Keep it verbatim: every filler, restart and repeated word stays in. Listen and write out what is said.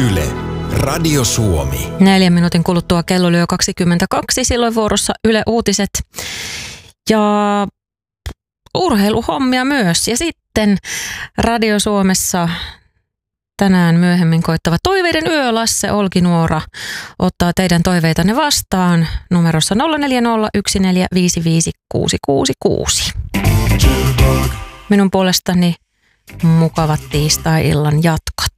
Yle, Radio Suomi. Neljän minuutin kuluttua kello lyö kaksikymmentäkaksi, silloin vuorossa Yle Uutiset ja urheiluhommia myös. Ja sitten Radio Suomessa tänään myöhemmin koittava Toiveiden yö, Lasse Olkinuora ottaa teidän toiveitanne vastaan numerossa nolla neljä nolla yksi neljä viisi viisi kuusi kuusi kuusi. Minun puolestani mukavat tiistai-illan jatkot.